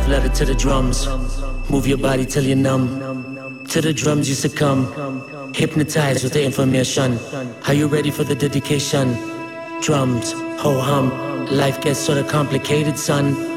love letter to the drums. Move your body till you're numb. To the drums you succumb. Hypnotized with the information. Are you ready for the dedication? Drums, ho hum. Life gets sorta complicated, son.